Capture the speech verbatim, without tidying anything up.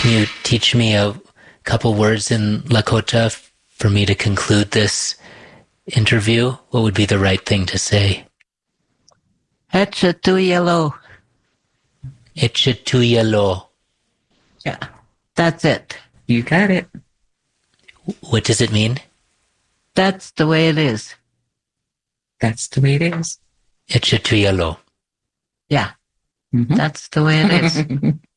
Can you teach me a couple words in Lakota for me to conclude this interview? What would be the right thing to say? Etchetuyelo. Etchetuyelo. Yeah, that's it. You got it. What does it mean? That's the way it is. That's the way it is. Etchetuyelo. Yeah, Mm-hmm. that's the way it is.